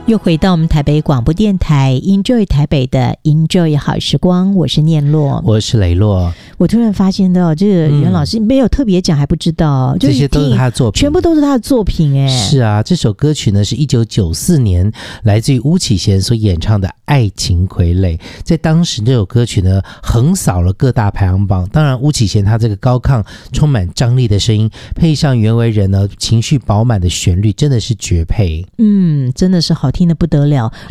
又回到我们台北广播电台 Enjoy 台北的 Enjoy 好时光，我是念洛， 我是雷洛。 我突然发现到这个袁老师没有特别讲还不知道， 这些都是他的作品， 全部都是他的作品哎。 是啊，这首歌曲呢是1994年来自于巫启贤所演唱的《爱情傀儡》。在当时这首歌曲呢横扫了各大排行榜，当然巫启贤他这个高亢充满张力的声音，配上袁惟仁呢情绪饱满的旋律，真的是绝配。 真的是好听的不得了。